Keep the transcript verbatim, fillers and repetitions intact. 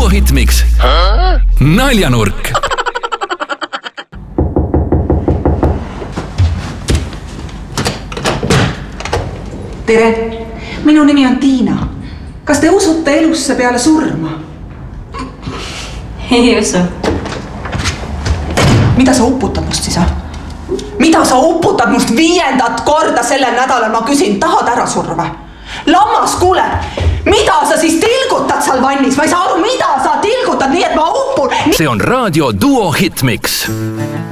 Duo Hitmix. Naljanurk. Tere, minu nimi on Tiina. Kas te usute elusse peale surma? Ei usu. Mida sa uputad must siis? Mida sa uputad must viiendat korda sellel nädalal? Ma küsin, tahad ära surva? Lammas, kuule, mida sa siis tilgutad seal vannis? Ma ei saa aru, mida sa tilgutad nii, et ma upun. See on raadio Duo Hitmix.